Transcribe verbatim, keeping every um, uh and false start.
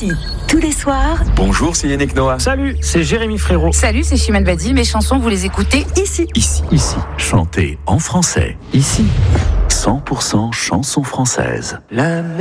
ici, tous les soirs. Bonjour, c'est Yannick Noah. Salut, c'est Jérémy Frérot. Salut, c'est Chimène Badi. Mes chansons, vous les écoutez Ici. Ici. Ici, chanter en français. Ici, cent pour cent chansons françaises. La